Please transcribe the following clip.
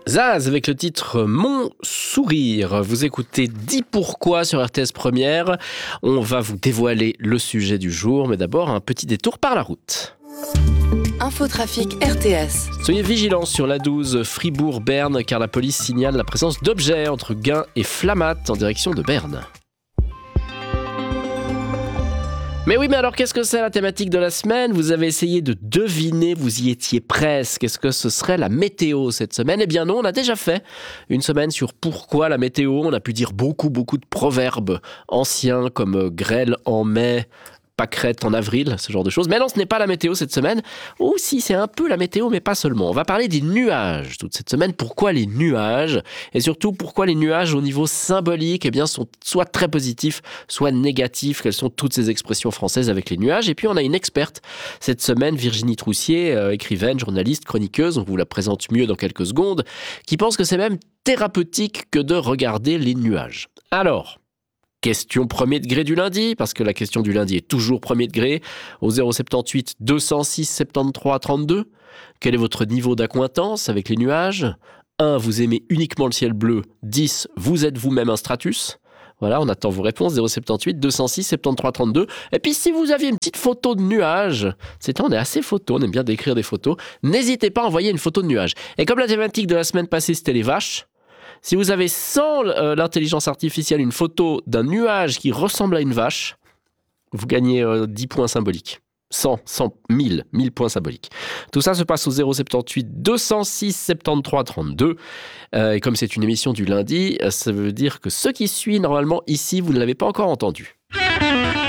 Zaz avec le titre Mon sourire. Vous écoutez 10 pourquoi sur RTS Première. On va vous dévoiler le sujet du jour, mais d'abord un petit détour par la route. Infotrafic RTS. Soyez vigilants sur l'A12 Fribourg-Berne car la police signale la présence d'objets entre Gain et Flamatt en direction de Berne. Mais oui, mais alors qu'est-ce que c'est la thématique de la semaine ? Vous avez essayé de deviner, vous y étiez presque. Est-ce que ce serait la météo cette semaine ? Eh bien non, on a déjà fait une semaine sur pourquoi la météo. On a pu dire beaucoup de proverbes anciens comme grêle en mai, pâquerette en avril, ce genre de choses. Mais non, ce n'est pas la météo cette semaine. Ou si, c'est un peu la météo, mais pas seulement. On va parler des nuages toute cette semaine. Pourquoi les nuages ? Et surtout, pourquoi les nuages au niveau symbolique sont soit très positifs, soit négatifs ? Quelles sont toutes ces expressions françaises avec les nuages ? Et puis, on a une experte cette semaine, Virginie Troussier, écrivaine, journaliste, chroniqueuse, on vous la présente mieux dans quelques secondes, qui pense que c'est même thérapeutique que de regarder les nuages. Alors, question premier degré du lundi, parce que la question du lundi est toujours premier degré, au 078 206 73 32. Quel est votre niveau d'accointance avec les nuages ? 1. Vous aimez uniquement le ciel bleu. 10. Vous êtes vous-même un stratus. Voilà, on attend vos réponses, 078 206 73 32. Et puis si vous aviez une petite photo de nuage, on est assez photo, on aime bien décrire des photos, n'hésitez pas à envoyer une photo de nuage. Et comme la thématique de la semaine passée c'était les vaches, si vous avez sans l'intelligence artificielle une photo d'un nuage qui ressemble à une vache, vous gagnez 10 points symboliques. 100, 1000 points symboliques. Tout ça se passe au 078 206 73 32. Et comme c'est une émission du lundi, ça veut dire que ce qui suit, normalement, ici, vous ne l'avez pas encore entendu.